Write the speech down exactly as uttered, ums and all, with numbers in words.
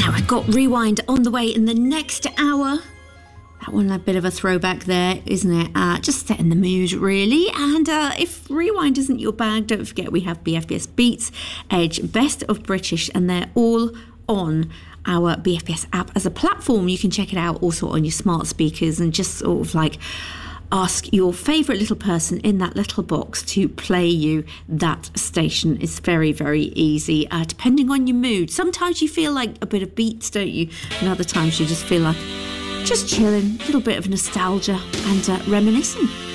Now I've got Rewind on the way in the next hour. That one a bit of a throwback there, isn't it? Uh, just setting the mood, really. And uh, if Rewind isn't your bag, don't forget we have B F B S Beats, Edge, Best of British, and they're all on our B F B S app as a platform. You can check it out also on your smart speakers and just sort of like ask your favourite little person in that little box to play you that station. It's very, very easy, uh, depending on your mood. Sometimes you feel like a bit of beats, don't you? And other times you just feel like just chilling, a little bit of nostalgia and uh, reminiscing.